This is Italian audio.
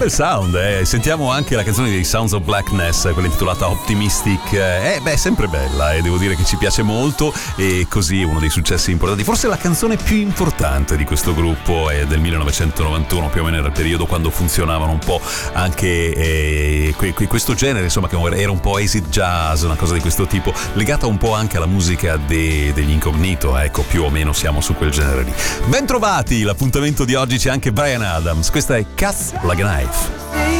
bel sound, Sentiamo anche la canzone dei Sounds of Blackness, quella intitolata Optimistic. Sempre bella, devo dire che ci piace molto, e così uno dei successi importanti, forse la canzone più importante di questo gruppo è del 1991, più o meno era il periodo quando funzionavano un po' anche questo genere, insomma, che era un po' acid jazz, una cosa di questo tipo, legata un po' anche alla musica degli Incognito, ecco, più o meno siamo su quel genere lì. Ben trovati, l'appuntamento di oggi c'è anche Bryan Adams, questa è Cuts Like a Knife.